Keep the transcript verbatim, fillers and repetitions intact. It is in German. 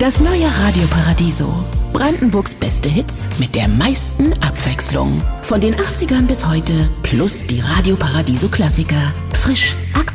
Das neue Radio Paradiso. Brandenburgs beste Hits mit der meisten Abwechslung. Von den achtzigern bis heute plus die Radio Paradiso Klassiker. Frisch,